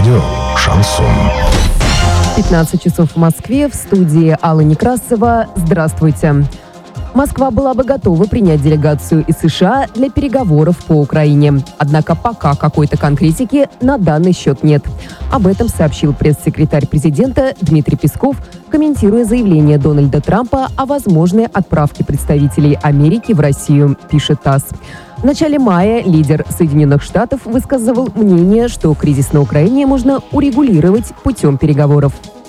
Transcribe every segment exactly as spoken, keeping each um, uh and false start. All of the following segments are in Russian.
Радио «Шансон». пятнадцать часов в Москве, в студии Алла Некрасова. Здравствуйте. Москва была бы готова принять делегацию из США для переговоров по Украине. Однако пока какой-то конкретики на данный счет нет. Об этом сообщил пресс-секретарь президента Дмитрий Песков, комментируя заявление Дональда Трампа о возможной отправке представителей Америки в Россию, пишет ТАСС. В начале мая лидер Соединенных Штатов высказывал мнение, что кризис на Украине можно урегулировать путем переговоров.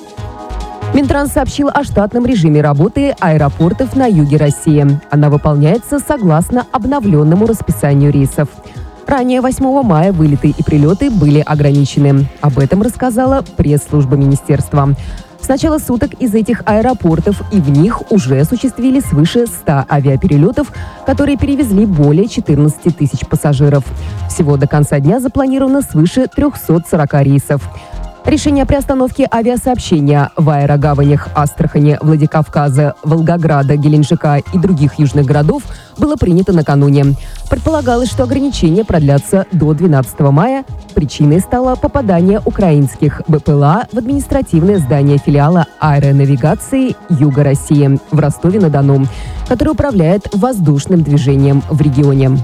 Минтранс сообщил о штатном режиме работы аэропортов на юге России. Она выполняется согласно обновленному расписанию рейсов. Ранее восьмого мая вылеты и прилеты были ограничены. Об этом рассказала пресс-служба министерства. С начала суток из этих аэропортов и в них уже осуществили свыше ста авиаперелетов, которые перевезли более четырнадцати тысяч пассажиров. Всего до конца дня запланировано свыше трехсот сорока рейсов. Решение о приостановке авиасообщения в аэрогаванях Астрахани, Владикавказа, Волгограда, Геленджика и других южных городов было принято накануне. Предполагалось, что ограничения продлятся до двенадцатого мая. Причиной стало попадание украинских БПЛА в административное здание филиала аэронавигации Юга России в Ростове-на-Дону, который управляет воздушным движением в регионе.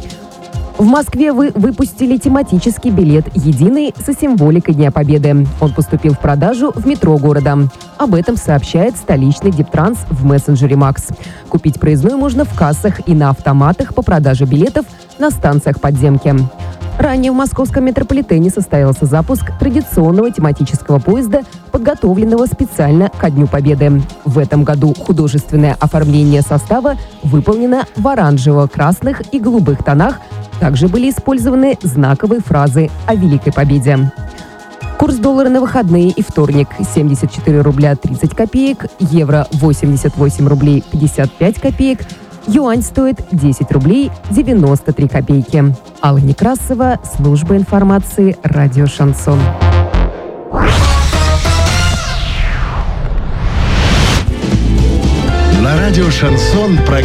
В Москве вы выпустили тематический билет «Единый» со символикой Дня Победы. Он поступил в продажу в метро города. Об этом сообщает столичный Дептранс в мессенджере Макс. Купить проездной можно в кассах и на автоматах по продаже билетов на станциях подземки. Ранее в московском метрополитене состоялся запуск традиционного тематического поезда, подготовленного специально ко Дню Победы. В этом году художественное оформление состава выполнено в оранжево-красных и голубых тонах. Также были использованы знаковые фразы о Великой Победе. Курс доллара на выходные и вторник – семьдесят четыре рубля тридцать копеек, евро – восемьдесят восемь рублей пятьдесят пять копеек, юань стоит десять рублей девяносто три копейки. Алла Некрасова, служба информации, радио «Шансон». На радио «Шансон» программа